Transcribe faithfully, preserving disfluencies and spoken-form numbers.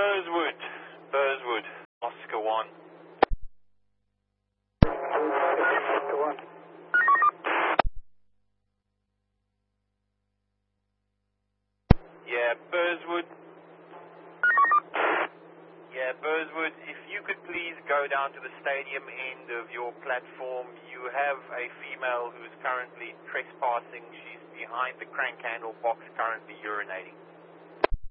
Burswood. Burswood. Oscar one. Oscar one. Yeah, Burswood. Yeah, Burswood, if you could please go down to the stadium end of your platform. You have a female who's currently trespassing. She's behind the crank handle box currently urinating.